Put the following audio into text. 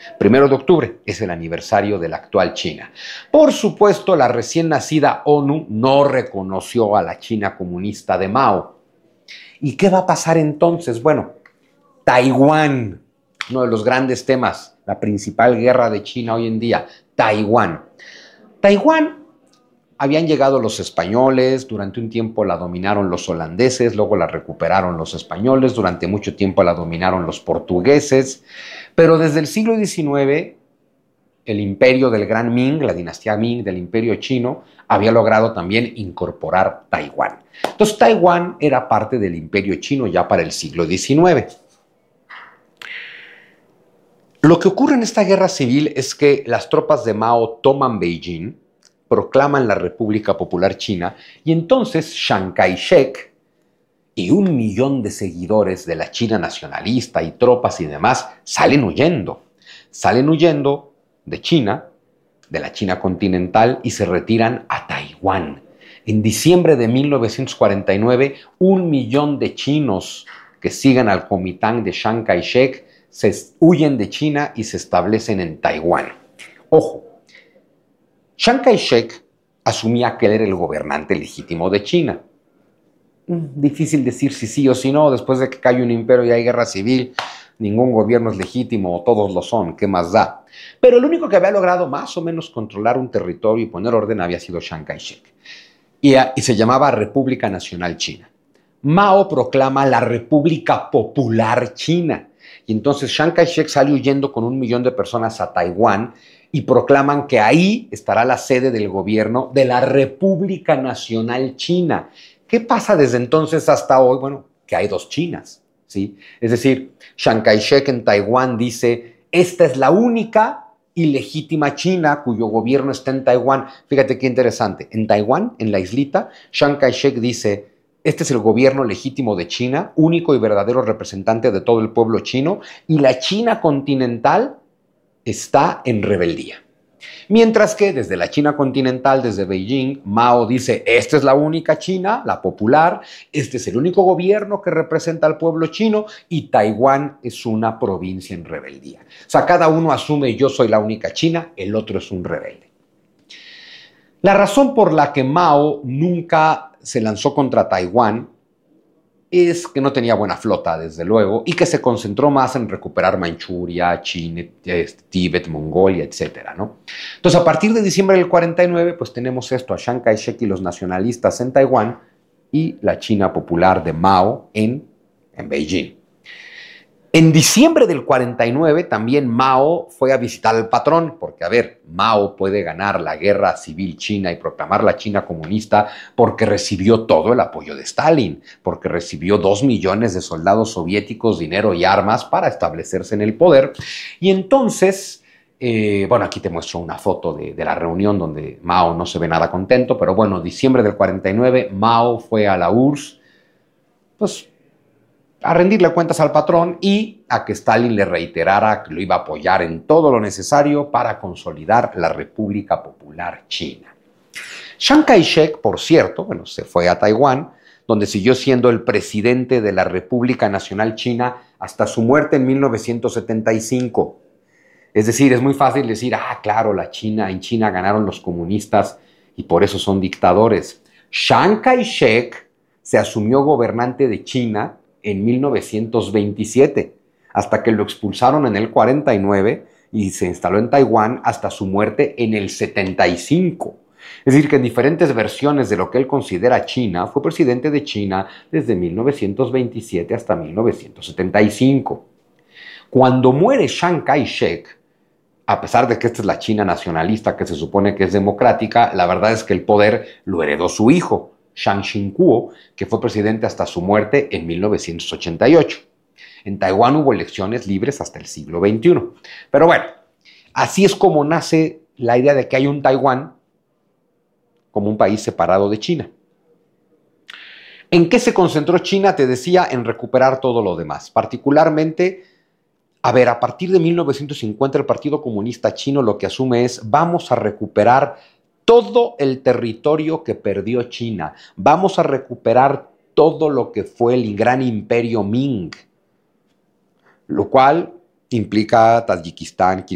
1 de octubre es el aniversario de la actual China. Por supuesto, la recién nacida ONU no reconoció a la China comunista de Mao. ¿Y qué va a pasar entonces? Bueno, Taiwán, uno de los grandes temas, la principal guerra de China hoy en día, Taiwán. Taiwán, habían llegado los españoles, durante un tiempo la dominaron los holandeses, luego la recuperaron los españoles, durante mucho tiempo la dominaron los portugueses, pero desde el siglo XIX, el imperio del Gran Ming, la dinastía Ming del imperio chino, había logrado también incorporar Taiwán. Entonces Taiwán era parte del imperio chino ya para el siglo XIX. Lo que ocurre en esta guerra civil es que las tropas de Mao toman Beijing, proclaman la República Popular China y entonces Chiang Kai-shek y 1 millón de seguidores de la China nacionalista y tropas y demás salen huyendo de China, de la China continental y se retiran a Taiwán. En diciembre de 1949, 1 millón de chinos que siguen al Kuomintang de Chiang Kai-shek huyen de China y se establecen en Taiwán. Ojo, Chiang Kai-shek asumía que él era el gobernante legítimo de China. Difícil decir si sí o si no, después de que cae un imperio y hay guerra civil, ningún gobierno es legítimo, todos lo son, ¿qué más da? Pero el único que había logrado más o menos controlar un territorio y poner orden había sido Chiang Kai-shek. Y se llamaba República Nacional China. Mao proclama la República Popular China. Y entonces Chiang Kai-shek sale huyendo con 1 millón de personas a Taiwán y proclaman que ahí estará la sede del gobierno de la República Nacional China. ¿Qué pasa desde entonces hasta hoy? Bueno, que hay 2 Chinas, ¿sí? Es decir, Chiang Kai-shek en Taiwán dice, esta es la única y legítima China cuyo gobierno está en Taiwán. Fíjate qué interesante. En Taiwán, en la islita, Chiang Kai-shek dice, este es el gobierno legítimo de China, único y verdadero representante de todo el pueblo chino, y la China continental está en rebeldía. Mientras que desde la China continental, desde Beijing, Mao dice, esta es la única China, la popular, este es el único gobierno que representa al pueblo chino y Taiwán es una provincia en rebeldía. O sea, cada uno asume yo soy la única China, el otro es un rebelde. La razón por la que Mao nunca se lanzó contra Taiwán es que no tenía buena flota, desde luego, y que se concentró más en recuperar Manchuria, China, Tíbet, Mongolia, etc., ¿no? Entonces, a partir de diciembre del 49, pues tenemos esto, a Chiang Kai-shek y los nacionalistas en Taiwán y la China popular de Mao en Beijing. En diciembre del 49 también Mao fue a visitar al patrón, porque a ver, Mao puede ganar la guerra civil china y proclamar la China comunista porque recibió todo el apoyo de Stalin, porque recibió 2 millones de soldados soviéticos, dinero y armas para establecerse en el poder. Y entonces, bueno, aquí te muestro una foto de la reunión donde Mao no se ve nada contento, pero bueno, diciembre del 49, Mao fue a la URSS, pues a rendirle cuentas al patrón y a que Stalin le reiterara que lo iba a apoyar en todo lo necesario para consolidar la República Popular China. Chiang Kai-shek, por cierto, bueno, se fue a Taiwán, donde siguió siendo el presidente de la República Nacional China hasta su muerte en 1975. Es decir, es muy fácil decir, claro, en China ganaron los comunistas y por eso son dictadores. Chiang Kai-shek se asumió gobernante de China en 1927, hasta que lo expulsaron en el 49 y se instaló en Taiwán hasta su muerte en el 75. Es decir, que en diferentes versiones de lo que él considera China, fue presidente de China desde 1927 hasta 1975. Cuando muere Chiang Kai-shek, a pesar de que esta es la China nacionalista que se supone que es democrática, la verdad es que el poder lo heredó su hijo, Chiang Ching-kuo, que fue presidente hasta su muerte en 1988. En Taiwán hubo elecciones libres hasta el siglo XXI. Pero bueno, así es como nace la idea de que hay un Taiwán como un país separado de China. ¿En qué se concentró China? Te decía, en recuperar todo lo demás. Particularmente, a partir de 1950 el Partido Comunista Chino lo que asume es vamos a recuperar todo el territorio que perdió China. Vamos a recuperar todo lo que fue el gran imperio Ming, lo cual implica Tayikistán,